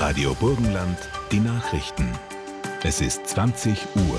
Radio Burgenland, die Nachrichten. Es ist 20 Uhr.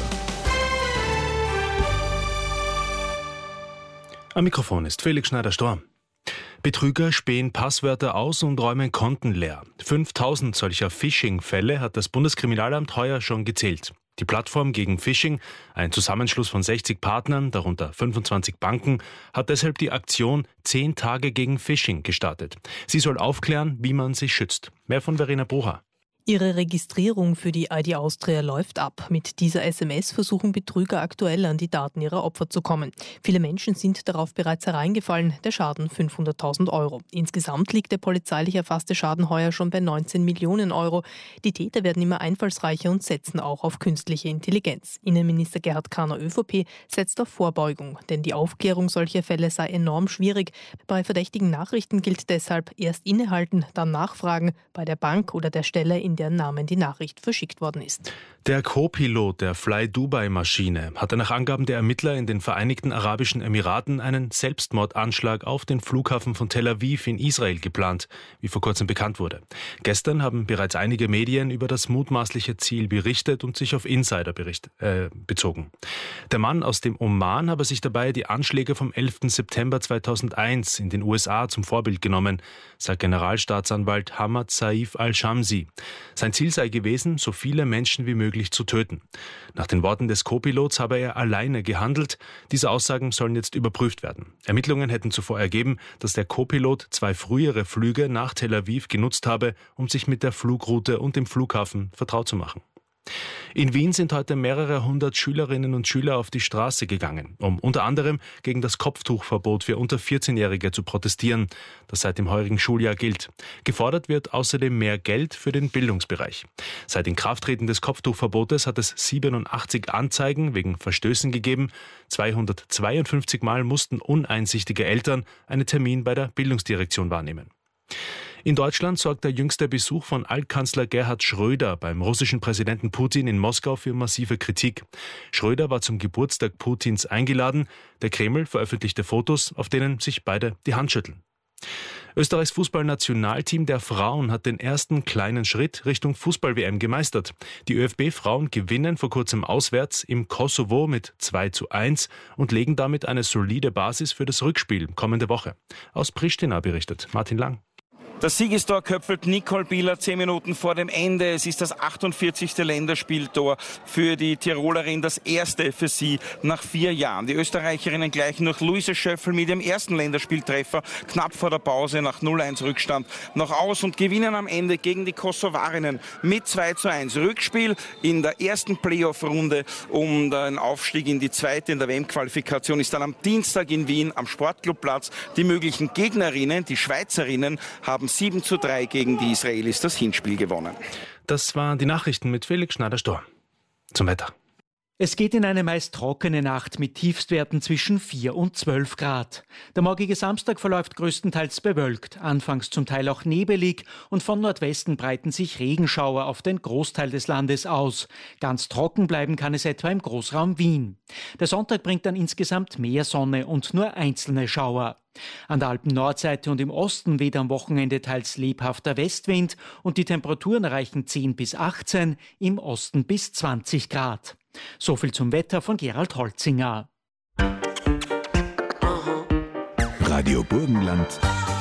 Am Mikrofon ist Felix Schneider-Storm. Betrüger spähen Passwörter aus und räumen Konten leer. 5000 solcher Phishing-Fälle hat das Bundeskriminalamt heuer schon gezählt. Die Plattform gegen Phishing, ein Zusammenschluss von 60 Partnern, darunter 25 Banken, hat deshalb die Aktion 10 Tage gegen Phishing gestartet. Sie soll aufklären, wie man sich schützt. Mehr von Verena Brucher. Ihre Registrierung für die ID Austria läuft ab. Mit dieser SMS versuchen Betrüger aktuell an die Daten ihrer Opfer zu kommen. Viele Menschen sind darauf bereits hereingefallen, der Schaden 500.000 Euro. Insgesamt liegt der polizeilich erfasste Schaden heuer schon bei 19 Millionen Euro. Die Täter werden immer einfallsreicher und setzen auch auf künstliche Intelligenz. Innenminister Gerhard Karner, ÖVP, setzt auf Vorbeugung, denn die Aufklärung solcher Fälle sei enorm schwierig. Bei verdächtigen Nachrichten gilt deshalb erst innehalten, dann nachfragen bei der Bank oder der Stelle, in deren Namen die Nachricht verschickt worden ist. Der Co-Pilot der Fly-Dubai-Maschine hatte nach Angaben der Ermittler in den Vereinigten Arabischen Emiraten einen Selbstmordanschlag auf den Flughafen von Tel Aviv in Israel geplant, wie vor kurzem bekannt wurde. Gestern haben bereits einige Medien über das mutmaßliche Ziel berichtet und sich auf Insider bezogen. Der Mann aus dem Oman habe sich dabei die Anschläge vom 11. September 2001 in den USA zum Vorbild genommen, sagt Generalstaatsanwalt Hamad Saif al-Shamsi. Sein Ziel sei gewesen, so viele Menschen wie möglich zu töten. Nach den Worten des Co-Pilots habe er alleine gehandelt. Diese Aussagen sollen jetzt überprüft werden. Ermittlungen hätten zuvor ergeben, dass der Co-Pilot 2 frühere Flüge nach Tel Aviv genutzt habe, um sich mit der Flugroute und dem Flughafen vertraut zu machen. In Wien sind heute mehrere hundert Schülerinnen und Schüler auf die Straße gegangen, um unter anderem gegen das Kopftuchverbot für unter 14-Jährige zu protestieren, das seit dem heurigen Schuljahr gilt. Gefordert wird außerdem mehr Geld für den Bildungsbereich. Seit Inkrafttreten des Kopftuchverbotes hat es 87 Anzeigen wegen Verstößen gegeben. 252 Mal mussten uneinsichtige Eltern einen Termin bei der Bildungsdirektion wahrnehmen. In Deutschland sorgt der jüngste Besuch von Altkanzler Gerhard Schröder beim russischen Präsidenten Putin in Moskau für massive Kritik. Schröder war zum Geburtstag Putins eingeladen. Der Kreml veröffentlichte Fotos, auf denen sich beide die Hand schütteln. Österreichs Fußballnationalteam der Frauen hat den ersten kleinen Schritt Richtung Fußball-WM gemeistert. Die ÖFB-Frauen gewinnen vor kurzem auswärts im Kosovo mit 2:1 und legen damit eine solide Basis für das Rückspiel kommende Woche. Aus Pristina berichtet Martin Lang. Das Siegestor köpfelt Nicole Bieler 10 Minuten vor dem Ende. Es ist das 48. Länderspieltor für die Tirolerin, das erste für sie nach 4 Jahren. Die Österreicherinnen gleichen durch Luise Schöffel mit dem ersten Länderspieltreffer knapp vor der Pause nach 0:1 Rückstand noch aus und gewinnen am Ende gegen die Kosovarinnen mit 2:1. Rückspiel in der ersten Playoff-Runde um den Aufstieg in die zweite in der WM-Qualifikation ist dann am Dienstag in Wien am Sportclubplatz. Die möglichen Gegnerinnen, die Schweizerinnen, haben 7:3 gegen die Israelis das Hinspiel gewonnen. Das waren die Nachrichten mit Felix Schneider-Storm. Zum Wetter. Es geht in eine meist trockene Nacht mit Tiefstwerten zwischen 4 und 12 Grad. Der morgige Samstag verläuft größtenteils bewölkt, anfangs zum Teil auch nebelig und von Nordwesten breiten sich Regenschauer auf den Großteil des Landes aus. Ganz trocken bleiben kann es etwa im Großraum Wien. Der Sonntag bringt dann insgesamt mehr Sonne und nur einzelne Schauer. An der Alpen-Nordseite und im Osten weht am Wochenende teils lebhafter Westwind und die Temperaturen erreichen 10 bis 18, im Osten bis 20 Grad. So viel zum Wetter von Gerald Holzinger. Radio Burgenland,